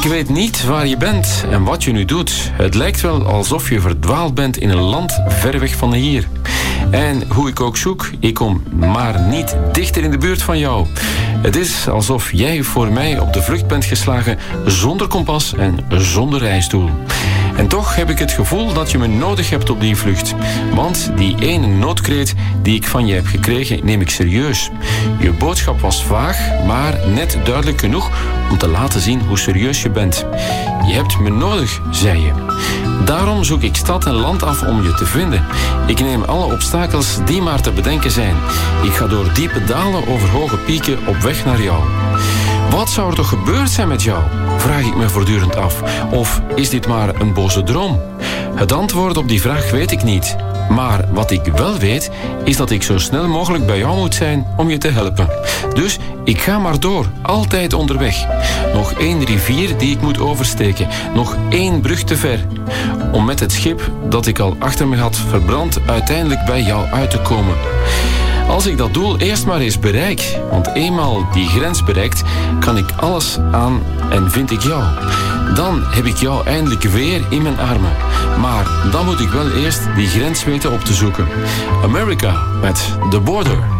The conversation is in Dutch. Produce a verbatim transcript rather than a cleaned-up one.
Ik weet niet waar je bent en wat je nu doet. Het lijkt wel alsof je verdwaald bent in een land ver weg van hier. En hoe ik ook zoek, ik kom maar niet dichter in de buurt van jou. Het is alsof jij voor mij op de vlucht bent geslagen zonder kompas en zonder reisdoel. En toch heb ik het gevoel dat je me nodig hebt op die vlucht. Want die ene noodkreet die ik van je heb gekregen, neem ik serieus. Je boodschap was vaag, maar net duidelijk genoeg om te laten zien hoe serieus je bent. Je hebt me nodig, zei je. Daarom zoek ik stad en land af om je te vinden. Ik neem alle obstakels die maar te bedenken zijn. Ik ga door diepe dalen over hoge pieken op weg naar jou. Wat zou er toch gebeurd zijn met jou? Vraag ik me voortdurend af. Of is dit maar een boze droom? Het antwoord op die vraag weet ik niet. Maar wat ik wel weet, is dat ik zo snel mogelijk bij jou moet zijn om je te helpen. Dus ik ga maar door, altijd onderweg. Nog één rivier die ik moet oversteken. Nog één brug te ver. Om met het schip dat ik al achter me had verbrand uiteindelijk bij jou uit te komen. Als ik dat doel eerst maar eens bereik, want eenmaal die grens bereikt, kan ik alles aan en vind ik jou. Dan heb ik jou eindelijk weer in mijn armen. Maar dan moet ik wel eerst die grens weten op te zoeken. America met The Border.